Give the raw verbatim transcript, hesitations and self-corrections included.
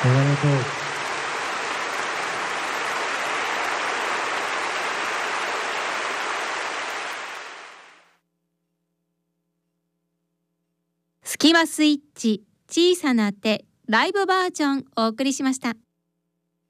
ありがとう。 スキマスイッチ小さな手ライブバージョンお送りしました。